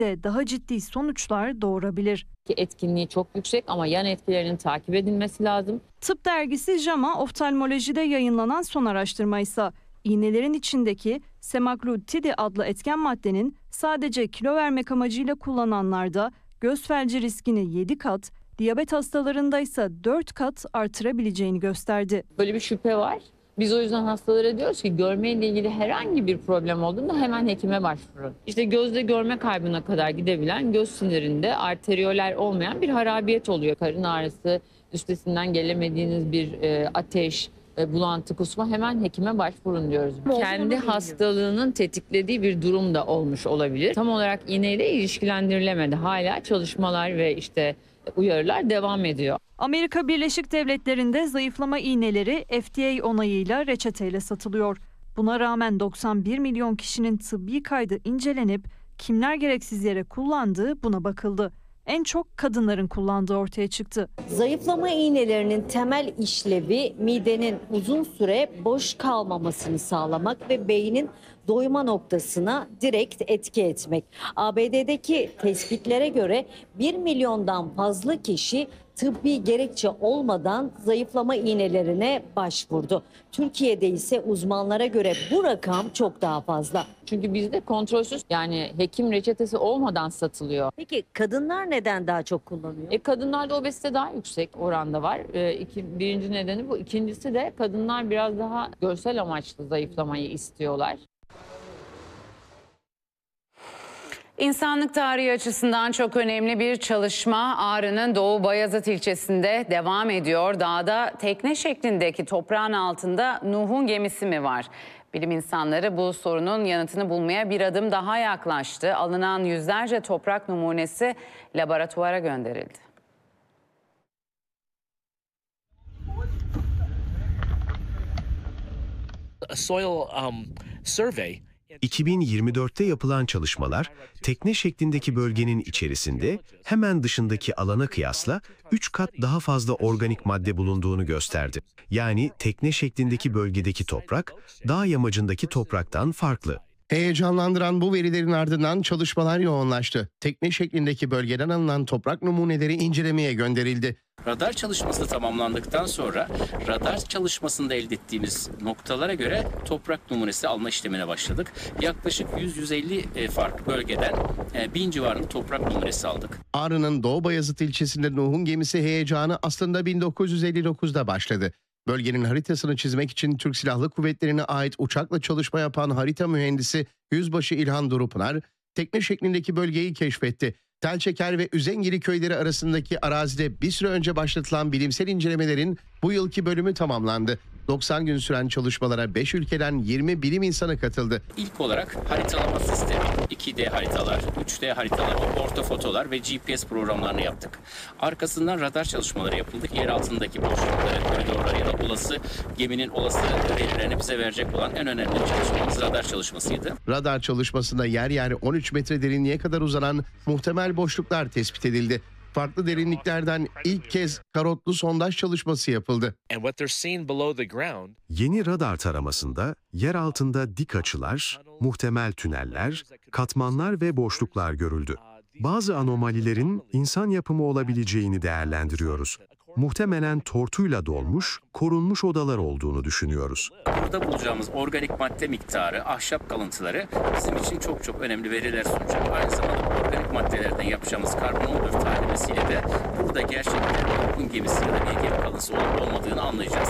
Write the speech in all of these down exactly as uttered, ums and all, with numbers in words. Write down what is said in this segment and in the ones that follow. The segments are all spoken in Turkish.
de daha ciddi sonuçlar doğurabilir. Etkinliği çok yüksek ama yan etkilerinin takip edilmesi lazım. Tıp dergisi JAMA Oftalmoloji'de yayınlanan son araştırma ise iğnelerin içindeki semaglutidi adlı etken maddenin sadece kilo vermek amacıyla kullananlarda göz felci riskini yedi kat, diyabet hastalarında ise dört kat artırabileceğini gösterdi. Böyle bir şüphe var. Biz o yüzden hastalara diyoruz ki görmeyle ilgili herhangi bir problem olduğunda hemen hekime başvurun. İşte gözde görme kaybına kadar gidebilen göz sinirinde arteriyoler olmayan bir harabiyet oluyor. Karın ağrısı, üstesinden gelemediğiniz bir e, ateş, e, bulantı, kusma, hemen hekime başvurun diyoruz. Kendi hastalığının tetiklediği bir durum da olmuş olabilir. Tam olarak iğneyle ilişkilendirilemedi. Hala çalışmalar ve işte uyarılar devam ediyor. Amerika Birleşik Devletleri'nde zayıflama iğneleri F D A onayıyla reçeteyle satılıyor. Buna rağmen doksan bir milyon kişinin tıbbi kaydı incelenip kimler gereksiz yere kullandığı buna bakıldı. En çok kadınların kullandığı ortaya çıktı. Zayıflama iğnelerinin temel işlevi midenin uzun süre boş kalmamasını sağlamak ve beynin doyma noktasına direkt etki etmek. A B D'deki tespitlere göre bir milyondan fazla kişi tıbbi gerekçe olmadan zayıflama iğnelerine başvurdu. Türkiye'de ise uzmanlara göre bu rakam çok daha fazla. Çünkü bizde kontrolsüz, yani hekim reçetesi olmadan satılıyor. Peki kadınlar neden daha çok kullanıyor? E, kadınlarda obezite daha yüksek oranda var. E, iki, birinci nedeni bu. İkincisi de kadınlar biraz daha görsel amaçlı zayıflamayı istiyorlar. İnsanlık tarihi açısından çok önemli bir çalışma Ağrı'nın Doğu Bayazıt ilçesinde devam ediyor. Dağda tekne şeklindeki toprağın altında Nuh'un gemisi mi var? Bilim insanları bu sorunun yanıtını bulmaya bir adım daha yaklaştı. Alınan yüzlerce toprak numunesi laboratuvara gönderildi. A soil um, survey iki bin yirmi dörtte yapılan çalışmalar, tekne şeklindeki bölgenin içerisinde hemen dışındaki alana kıyasla üç kat daha fazla organik madde bulunduğunu gösterdi. Yani tekne şeklindeki bölgedeki toprak, dağ yamacındaki topraktan farklı. Heyecanlandıran bu verilerin ardından çalışmalar yoğunlaştı. Tekne şeklindeki bölgeden alınan toprak numuneleri incelemeye gönderildi. Radar çalışması tamamlandıktan sonra radar çalışmasında elde ettiğimiz noktalara göre toprak numunesi alma işlemine başladık. Yaklaşık yüz yüz elli farklı bölgeden bin civarında toprak numunesi aldık. Ağrı'nın Doğu Bayazıt ilçesinde Nuh'un gemisi heyecanı aslında bin dokuz yüz elli dokuzda başladı. Bölgenin haritasını çizmek için Türk Silahlı Kuvvetleri'ne ait uçakla çalışma yapan harita mühendisi Yüzbaşı İlhan Durupınar, tekne şeklindeki bölgeyi keşfetti. Telçeker ve Üzengili köyleri arasındaki arazide bir süre önce başlatılan bilimsel incelemelerin bu yılki bölümü tamamlandı. doksan gün süren çalışmalara beş ülkeden yirmi bilim insanı katıldı. İlk olarak haritalama sistemi, iki D haritalar, üç D haritalar, ortofotolar ve G P S programlarını yaptık. Arkasından radar çalışmaları yapıldı. Yer altındaki boşlukları, koridorları ya da olası geminin olası verilerini bize verecek olan en önemli çalışmamız radar çalışmasıydı. Radar çalışmasında yer yer on üç metre derinliğe kadar uzanan muhtemel boşluklar tespit edildi. Farklı derinliklerden ilk kez karotlu sondaj çalışması yapıldı. Yeni radar taramasında yer altında dik açılar, muhtemel tüneller, katmanlar ve boşluklar görüldü. Bazı anomalilerin insan yapımı olabileceğini değerlendiriyoruz. Muhtemelen tortuyla dolmuş, korunmuş odalar olduğunu düşünüyoruz. Burada bulacağımız organik madde miktarı, ahşap kalıntıları bizim için çok çok önemli veriler sunacak. Aynı zamanda bu organik maddelerden yapacağımız karbon on dört talimesiyle de burada gerçekten Nuh'un gemisi ya da bir gemi kalıntısı olup olmadığını anlayacağız.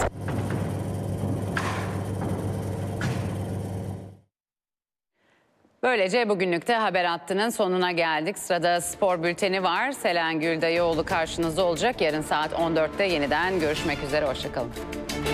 Böylece bugünlük de Haber Hattı'nın sonuna geldik. Sırada spor bülteni var. Selen Güldayıoğlu karşınızda olacak. Yarın saat on dörtte yeniden görüşmek üzere. Hoşça kalın.